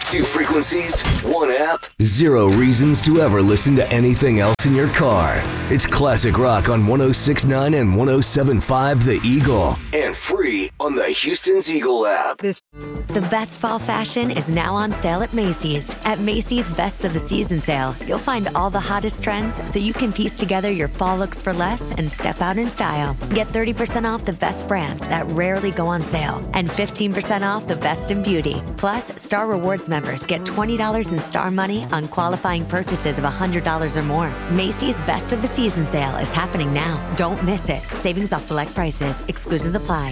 2 frequencies, 1 app, 0 reasons to ever listen to anything else in your car. It's classic rock on 106.9 and 107.5 The Eagle. And free on the Houston's Eagle app. The best fall fashion is now on sale at Macy's. At Macy's Best of the Season sale, you'll find all the hottest trends so you can piece together your fall looks for less and step out in style. Get 30% off the best brands that rarely go on sale and 15% off the best in beauty. Plus, Star Rewards members get $20 in Star money on qualifying purchases of $100 or more. Macy's Best of the Season sale is happening now. Don't miss it. Savings off select prices. Exclusions apply.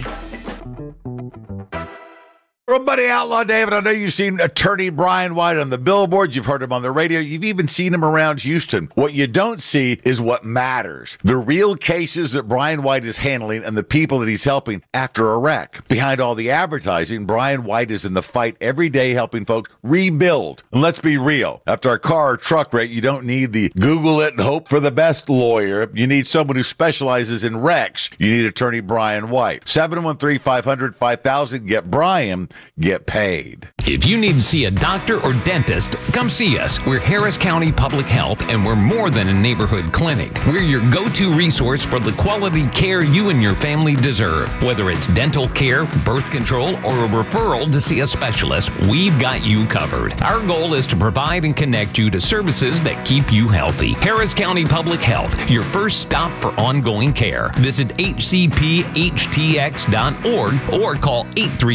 Everybody, Outlaw David, I know you've seen attorney Brian White on the billboards. You've heard him on the radio. You've even seen him around Houston. What you don't see is what matters. The real cases that Brian White is handling and the people that he's helping after a wreck. Behind all the advertising, Brian White is in the fight every day helping folks rebuild. And let's be real. After a car or truck wreck, you don't need the Google it and hope for the best lawyer. You need someone who specializes in wrecks. You need attorney Brian White. 713-500-5000. Get Brian. Get paid. If you need to see a doctor or dentist, come see us. We're Harris County Public Health, and we're more than a neighborhood clinic. We're your go-to resource for the quality care you and your family deserve. Whether it's dental care, birth control, or a referral to see a specialist, we've got you covered. Our goal is to provide and connect you to services that keep you healthy. Harris County Public Health, your first stop for ongoing care. Visit hcphtx.org or call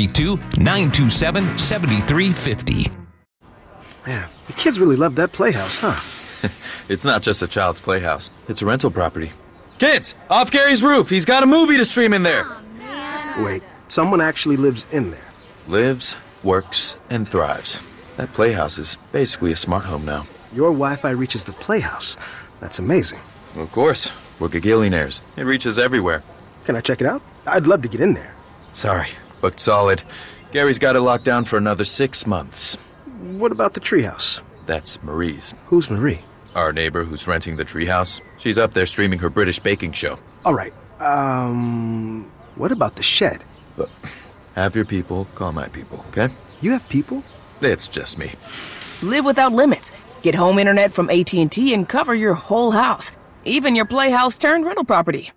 832-927-7350. Man, the kids really love that playhouse, huh? It's not just a child's playhouse. It's a rental property. Kids, off Gary's roof. He's got a movie to stream in there. Wait, someone actually lives in there? Lives, works, and thrives. That playhouse is basically a smart home now. Your Wi-Fi reaches the playhouse. That's amazing. Well, of course. We're gagillionaires. It reaches everywhere. Can I check it out? I'd love to get in there. Sorry, booked solid. Gary's got it locked down for another 6 months. What about the treehouse? That's Marie's. Who's Marie? Our neighbor who's renting the treehouse. She's up there streaming her British baking show. All right. What about the shed? Look, have your people call my people, okay? You have people? It's just me. Live without limits. Get home internet from AT&T and cover your whole house. Even your playhouse turned rental property.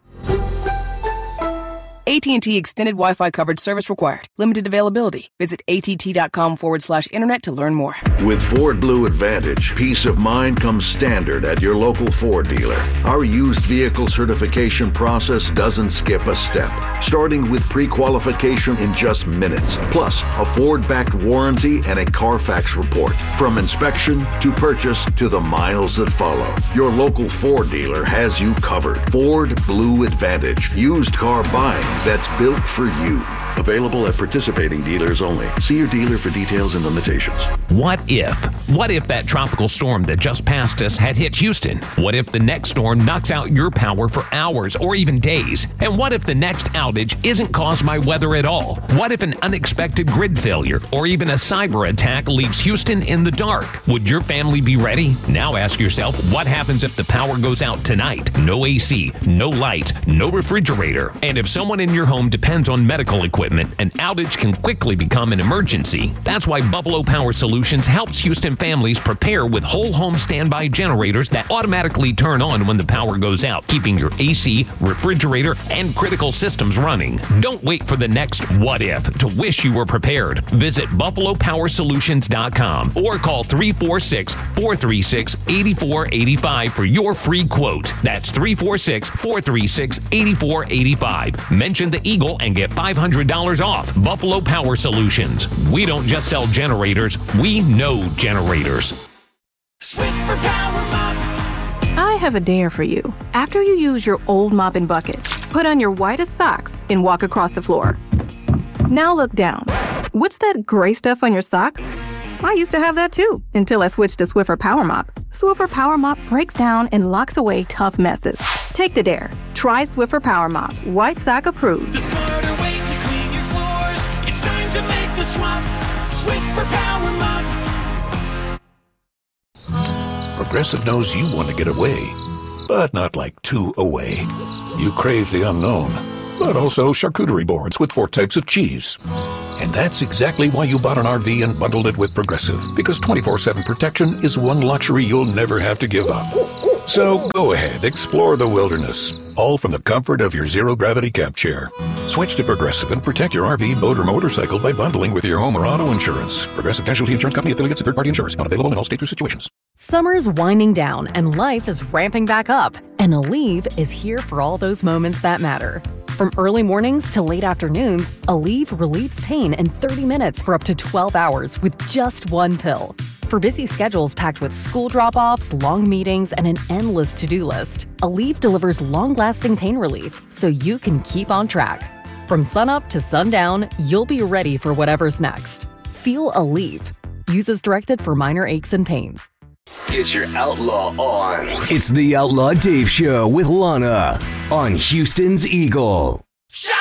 AT&T Extended Wi-Fi coverage service required. Limited availability. Visit att.com/internet to learn more. With Ford Blue Advantage, peace of mind comes standard at your local Ford dealer. Our used vehicle certification process doesn't skip a step, starting with pre-qualification in just minutes, plus a Ford-backed warranty and a Carfax report. From inspection to purchase to the miles that follow, your local Ford dealer has you covered. Ford Blue Advantage. Used car buying that's built for you. Available at participating dealers only. See your dealer for details and limitations. What if? What if that tropical storm that just passed us had hit Houston? What if the next storm knocks out your power for hours or even days? And what if the next outage isn't caused by weather at all? What if an unexpected grid failure or even a cyber attack leaves Houston in the dark? Would your family be ready? Now ask yourself, what happens if the power goes out tonight? No AC, no lights, no refrigerator. And if someone in your home depends on medical equipment, an outage can quickly become an emergency. That's why Buffalo Power Solutions helps Houston families prepare with whole home standby generators that automatically turn on when the power goes out, keeping your AC, refrigerator, and critical systems running. Don't wait for the next what if to wish you were prepared. Visit BuffaloPowerSolutions.com or call 346-436-8485 for your free quote. That's 346-436-8485. Mention the Eagle and get $500 off. Buffalo Power Solutions. We don't just sell generators, we know generators. Swiffer Power Mop. I have a dare for you. After you use your old mop and bucket, put on your whitest socks and walk across the floor. Now look down. What's that gray stuff on your socks? I used to have that too, until I switched to Swiffer Power Mop. Swiffer Power Mop breaks down and locks away tough messes. Take the dare. Try Swiffer Power Mop. White sock approved. The smarter way to clean your floors. It's time to make the swap. Swiffer Power Mop. Progressive knows you want to get away, but not like too away. You crave the unknown, but also charcuterie boards with 4 types of cheese. And that's exactly why you bought an RV and bundled it with Progressive, because 24/7 protection is one luxury you'll never have to give up. So go ahead, explore the wilderness, all from the comfort of your zero-gravity camp chair. Switch to Progressive and protect your RV, boat, or motorcycle by bundling with your home or auto insurance. Progressive Casualty Insurance Company, affiliates, and third-party insurers. Not available in all states or situations. Summer's winding down and life is ramping back up. And Aleve is here for all those moments that matter. From early mornings to late afternoons, Aleve relieves pain in 30 minutes for up to 12 hours with just one pill. For busy schedules packed with school drop-offs, long meetings, and an endless to-do list, Aleve delivers long-lasting pain relief so you can keep on track. From sunup to sundown, you'll be ready for whatever's next. Feel Aleve. Use as directed for minor aches and pains. Get your outlaw on. It's the Outlaw Dave Show with Lana on Houston's Eagle. Shout